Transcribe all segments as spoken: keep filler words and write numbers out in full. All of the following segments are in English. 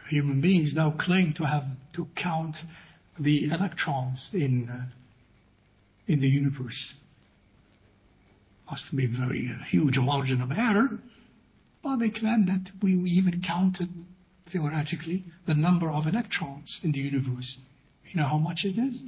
Human beings now claim to have to count the electrons in uh, in the universe. Must be a very uh, huge margin of error, but they claim that we even counted theoretically the number of electrons in the universe. You know how much it is?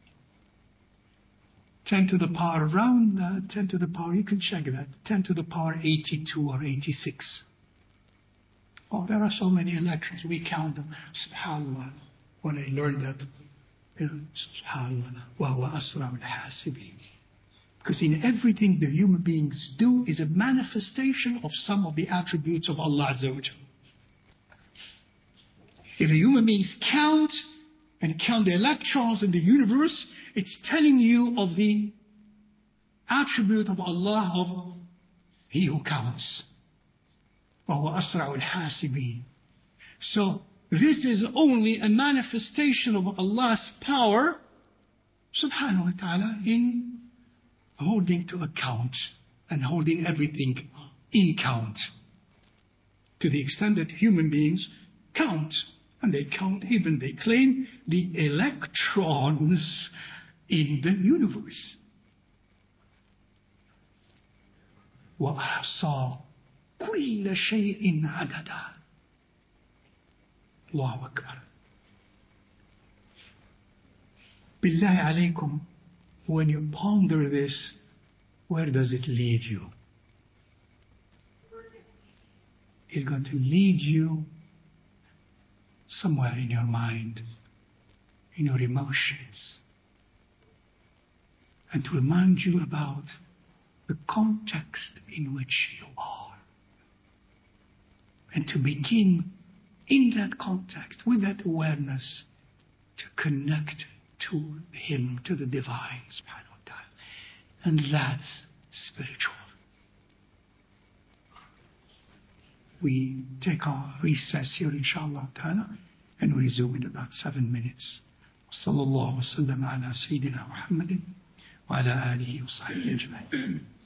ten to the power around uh, ten to the power, you can check that, ten to the power eighty-two or eighty-six. Oh, there are so many electrons, we count them. SubhanAllah. When I learned that, you know, SubhanAllah, wa huwa asra'ul hasibin. Because in everything the human beings do is a manifestation of some of the attributes of Allah Azza wa Jalla. If the human beings count and count the electrons in the universe, it's telling you of the attribute of Allah, of He who counts. وَهُوَ أَسْرَعُ الْحَاسِبِينَ. So this is only a manifestation of Allah's power, subhanahu wa ta'ala, in holding to account and holding everything in count. To the extent that human beings count, and they count, even they claim, the electrons in the universe. وَأَحْصَى كُلَّ شَيْءٍ عَدَدًا. Allahu Akbar. Billahi alaykum, when you ponder this, where does it lead you? It's going to lead you somewhere in your mind, in your emotions, and to remind you about the context in which you are. And to begin in that context, with that awareness, to connect to Him, to the Divine, subhanahu wa ta'ala. And that's spiritual. We take our recess here, inshallah ta'ala, and we resume in about seven minutes. Sallallahu wa sallam ala Sayyidina Muhammadin wa ala alihi wa sahbihi ajma'in.